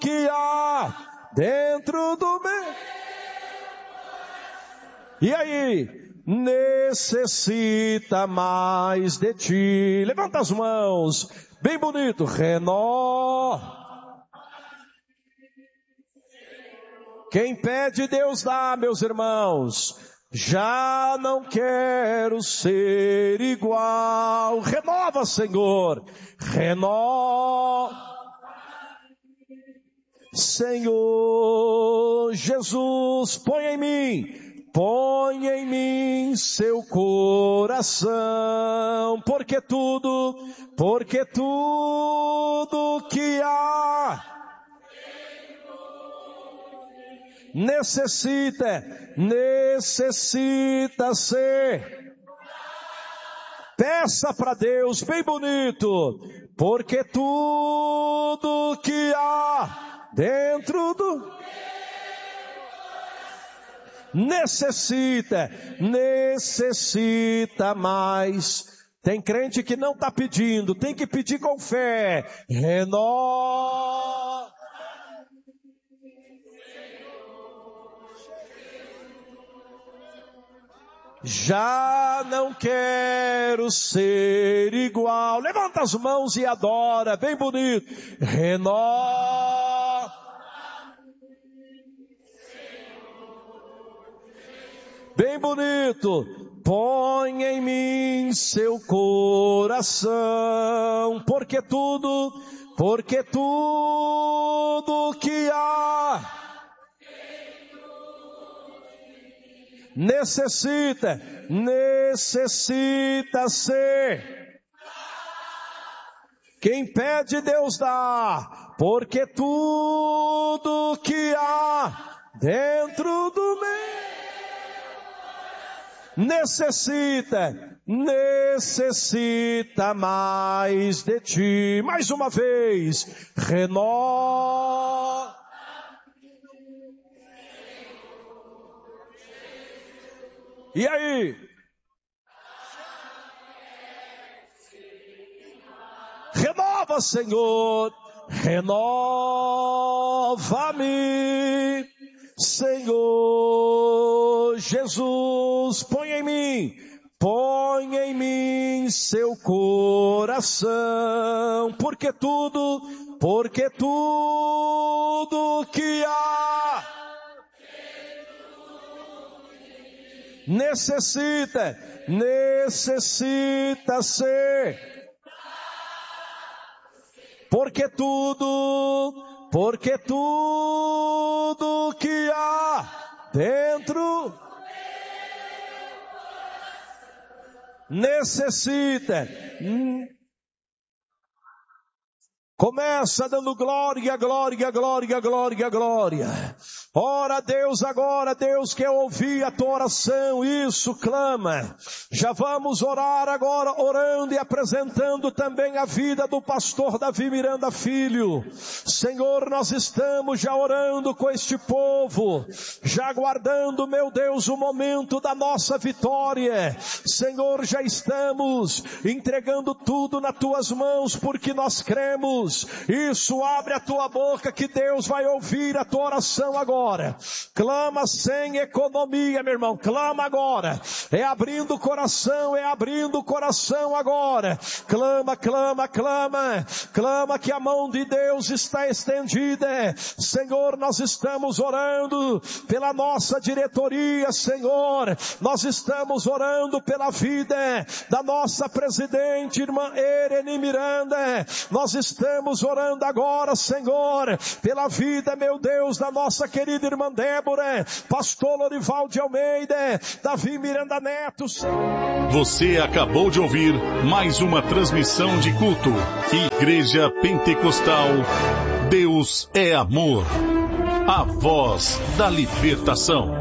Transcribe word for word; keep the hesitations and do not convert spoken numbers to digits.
que há dentro do meu. E aí? Necessita mais de ti. Levanta as mãos, bem bonito. Renova. Quem pede, Deus dá, meus irmãos. Já não quero ser igual. Renova, Senhor. Renova. Senhor Jesus, põe em mim, põe em mim seu coração. Porque tudo, porque tudo que há necessita, necessita ser. Peça para Deus, bem bonito, porque tudo que há dentro do necessita, necessita mais. Tem crente que não está pedindo, tem que pedir com fé. Renova. Já não quero ser igual. Levanta as mãos e adora, bem bonito. Renova. Bem bonito. Põe em mim seu coração, porque tudo, porque tudo que há necessita, necessita ser. Quem pede, Deus dá, porque tudo que há dentro do meu necessita, necessita mais de ti. Mais uma vez, renova. E aí? Renova, Senhor, renova-me, Senhor Jesus, põe em mim, põe em mim seu coração, porque tudo, porque tudo que há necessita, necessita ser. Porque tudo, porque tudo que há dentro necessita. Começa dando glória, glória, glória, glória, glória. Ora a Deus agora, Deus quer ouvir a tua oração, isso, clama. Já vamos orar agora, orando e apresentando também a vida do pastor Davi Miranda Filho. Senhor, nós estamos já orando com este povo, já aguardando, meu Deus, o momento da nossa vitória. Senhor, já estamos entregando tudo nas tuas mãos, porque nós cremos. Isso, abre a tua boca que Deus vai ouvir a tua oração agora. Clama sem economia, meu irmão, clama agora. É abrindo o coração, é abrindo o coração agora. Clama, clama, clama. Clama que a mão de Deus está estendida. Senhor, nós estamos orando pela nossa diretoria, Senhor. Nós estamos orando pela vida da nossa presidente, irmã Ereni Miranda. Nós estamos orando agora, Senhor, pela vida, meu Deus, da nossa querida irmã Débora, pastor Lorival de Almeida, Davi Miranda Neto. Você acabou de ouvir mais uma transmissão de culto. Igreja Pentecostal, Deus é amor. A voz da libertação.